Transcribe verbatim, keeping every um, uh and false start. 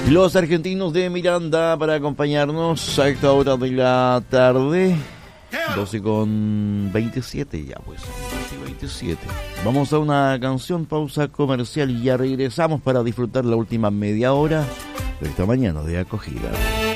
Los argentinos de Miranda para acompañarnos a esta hora de la tarde. doce con veintisiete ya pues. doce y veintisiete. Vamos a una canción, pausa comercial y ya regresamos para disfrutar la última media hora de esta mañana de acogida.